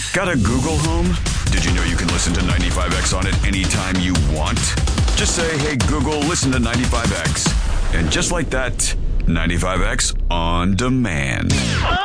Got a Google Home? Did you know you can listen to 95X on it anytime you want? Just say, hey, Google, listen to 95X. And just like that, 95X on demand.